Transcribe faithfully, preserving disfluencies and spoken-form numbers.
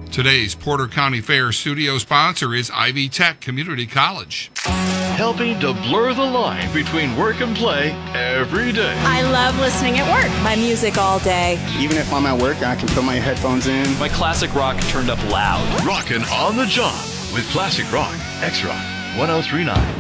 Today's Porter County Fair studio sponsor is Ivy Tech Community College. Helping to blur the line between work and play every day. I love listening at work. My music all day. Even if I'm at work, I can put my headphones in. My classic rock turned up loud. Rockin' on the job with Classic Rock, X-Rock, one oh three point nine.